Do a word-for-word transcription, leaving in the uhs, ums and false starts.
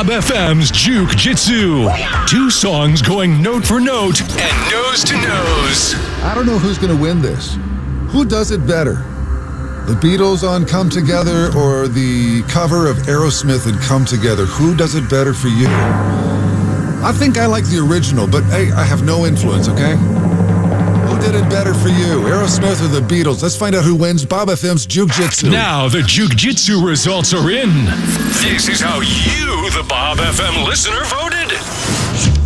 Bob F M's Juke Jitsu. Two songs going note for note and nose to nose. I don't know who's going to win this. Who does it better? The Beatles on Come Together or the cover of Aerosmith and Come Together? Who does it better for you? I think I like the original, but hey, I have no influence, okay? Who did it better for you, Aerosmith or the Beatles? Let's find out who wins Bob F M's Juke Jitsu. Now the Juke Jitsu results are in. This is how you, the Bob F M listener, voted.